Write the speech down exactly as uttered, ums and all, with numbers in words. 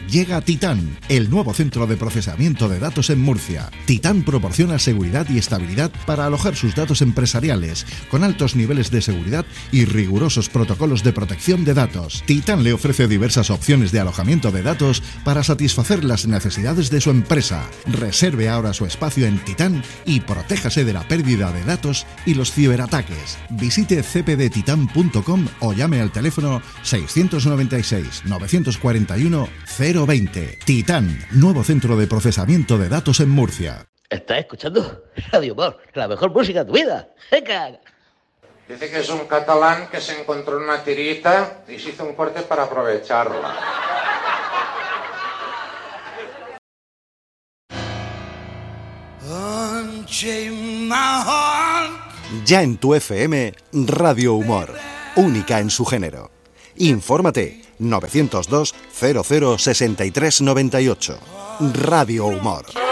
Llega Titán, el nuevo centro de procesamiento de datos en Murcia. Titán proporciona seguridad y estabilidad para alojar sus datos empresariales, con altos niveles de seguridad y rigurosos protocolos de protección de datos. Titán le ofrece diversas opciones de alojamiento de datos para satisfacer las necesidades de su empresa. Reserve ahora su espacio en Titán y protéjase de la pérdida de datos y los ciberataques. Visite c p d titan punto com o llame al teléfono seiscientos noventa y seis, novecientos cuarenta y uno, cero veinte. Titán, nuevo centro de procesamiento de datos en Murcia. ¿Estás escuchando Radio Humor? La mejor música de tu vida. ¡Venga! Dice que es un catalán que se encontró una tirita y se hizo un corte para aprovecharla. Ya en tu F M, Radio Humor, única en su género. Infórmate novecientos dos, cero cero, sesenta y tres noventa y ocho. Radio Humor.